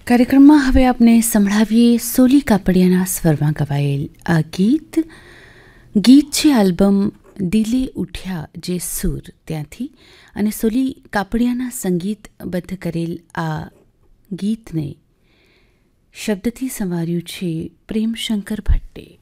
કાર્યક્રમમાં હવે આપણે સંભળાવીએ સોલી કાપડિયાના સ્વરમાં ગવાયેલ આ ગીત છે આલ્બમ દિલે ઉઠ્યા જે સૂર ત્યાંથી, અને સોલી કાપડિયાના સંગીતબદ્ધ કરેલ આ ગીતને શબ્દથી સંવાર્યું છે પ્રેમશંકર ભટ્ટે.